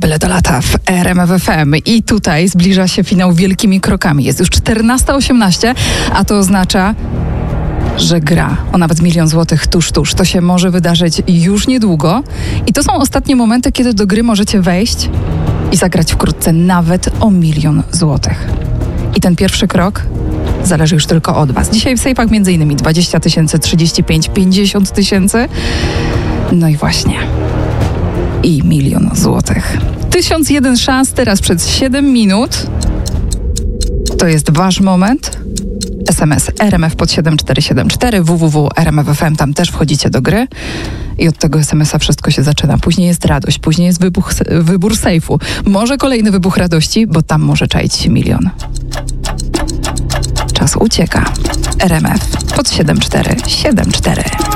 Tyle to lata w RMF FM i tutaj zbliża się finał wielkimi krokami. Jest już 14:18, a to oznacza, że gra o nawet 1 000 000 złotych tuż. To się może wydarzyć już niedługo i to są ostatnie momenty, kiedy do gry możecie wejść i zagrać wkrótce nawet o 1 000 000 złotych. I ten pierwszy krok zależy już tylko od Was. Dzisiaj w sejfach m.in. 20 tysięcy, 35, 50 tysięcy. No i właśnie. I 1 000 000 złotych. 1001 szans teraz przez 7 minut. To jest Wasz moment. SMS RMF pod 7474 www.rmf.fm, tam też wchodzicie do gry i od tego SMS-a wszystko się zaczyna. Później jest radość, później jest wybór sejfu. Może kolejny wybuch radości, bo tam może czaić się 1 000 000. Czas ucieka. RMF pod 7474.